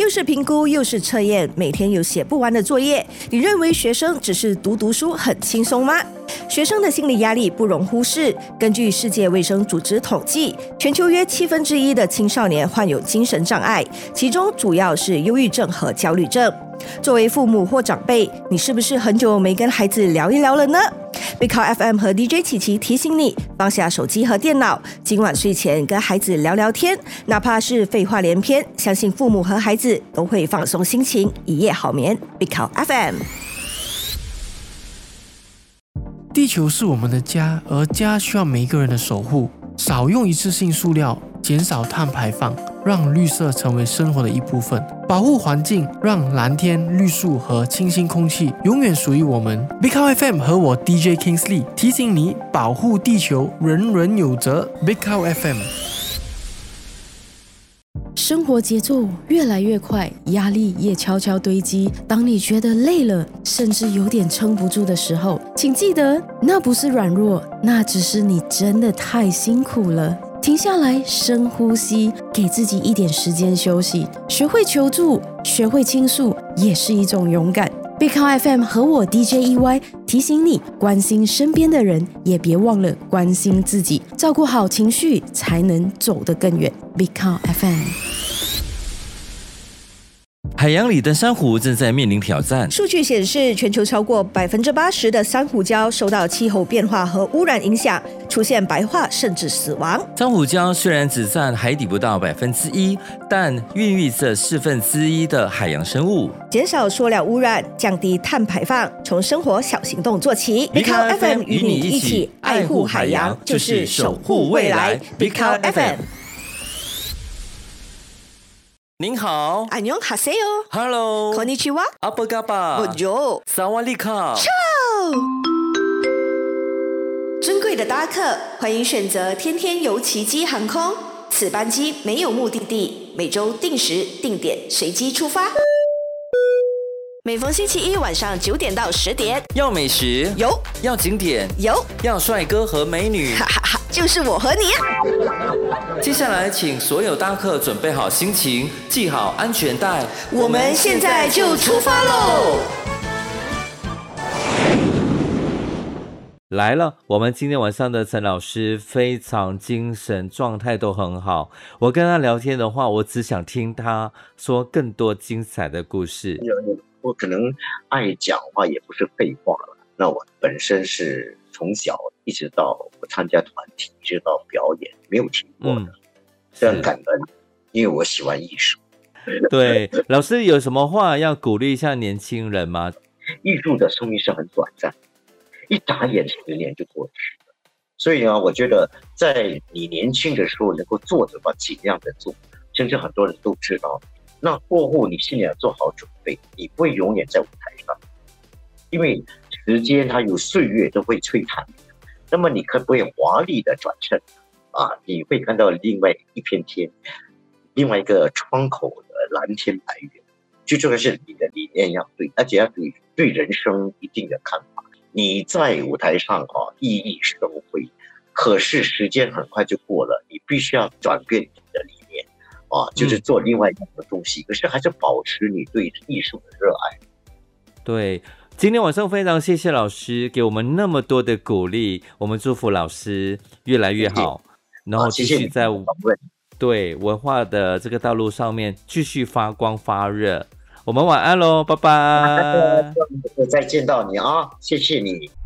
又是评估又是测验，每天有写不完的作业，你认为学生只是读书很轻松吗？学生的心理压力不容忽视。根据世界卫生组织统计，全球约1/7的青少年患有精神障碍，其中主要是忧郁症和焦虑症。作为父母或长辈，你是不是很久没跟孩子聊一聊了呢？Big Cow FM 和 DJ 琪琪提醒你，放下手机和电脑，今晚睡前跟孩子聊聊天，哪怕是废话连篇，相信父母和孩子都会放松心情，一夜好眠。Big Cow FM。 地球是我们的家，而家需要每一个人的守护。少用一次性塑料，减少碳排放，让绿色成为生活的一部分。保护环境，让蓝天、绿树和清新空气永远属于我们。Big Cow FM 和我 DJ Kingsley 提醒你，保护地球，人人有责。Big Cow FM。 生活节奏越来越快，压力也悄悄堆积。当你觉得累了，甚至有点撑不住的时候，请记得，那不是软弱，那只是你真的太辛苦了。停下来，深呼吸，给自己一点时间休息。学会求助，学会倾诉，也是一种勇敢。Big Cow FM 和我 DJ EY 提醒你，关心身边的人，也别忘了关心自己，照顾好情绪，才能走得更远。Big Cow FM。 海洋里的珊瑚正在面临挑战。 数据显示，全球超过80%的珊瑚礁受到气候变化和污染影响，出现白化甚至死亡。 珊瑚礁虽然只占海底不到1%，但孕育着1/4的海洋生物。 减少塑料污染，降低碳排放，从生活小行动做起。Big Cow FM 与你一起爱护海洋，就是守护未来。Big Cow FM。 您好， 안녕하세요。 Hello， konnichiwa， apa kabar， Bonjour， 사와디카。 尊贵的搭客，欢迎选择天天游奇迹航空。此班机没有目的地，每周定时定点随机出发。每逢星期一晚上9点到10点， 要美食有， 要景点有， 要帅哥和美女， 哈哈哈，就是我和你啊！ 接下来，请所有搭客准备好心情，系好安全带， 我们现在就出发喽！ 来了，我们今天晚上的陈老师非常精神，状态都很好。我跟他聊天的话，我只想听他说更多精彩的故事。 我可能爱讲话也不是废话了。那我本身是从小一直到我参加团体，一直到表演，没有停过的。非常感恩，因为我喜欢艺术。 对，老师有什么话要鼓励一下年轻人吗？ 艺术的生命是很短暂，一眨眼10年就过去了。所以呢，我觉得在你年轻的时候能够做的话，尽量的做。甚至很多人都知道，那过后你心里要做好准备，你不会永远在舞台上，因为时间它有岁月都会摧残你。那么你可不可以华丽的转身啊？你会看到另外一片天，另外一个窗口的蓝天白云。最重要是你的理念要对，而且要对人生一定的看法。你在舞台上熠熠生辉，可是时间很快就过了，你必须要转变你的理念就是做另外一样的东西，可是还是保持你对艺术的热爱。 对，今天晚上非常谢谢老师给我们那么多的鼓励，我们祝福老师越来越好，然后继续在对文化的这个道路上面继续发光发热。我们晚安喽，拜拜。 再见到你啊，谢谢你。